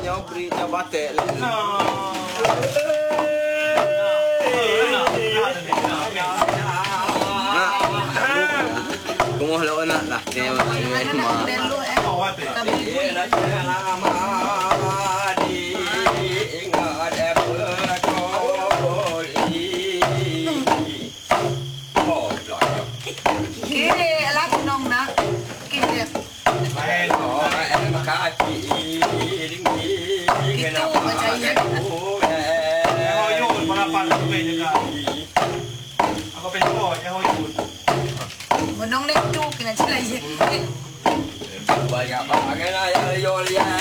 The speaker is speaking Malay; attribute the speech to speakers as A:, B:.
A: nyobri nyobatek. Kumuha lo na lah.
B: Menong nek tu kena cilai je.
A: Banyak banget lah yang yo lihat.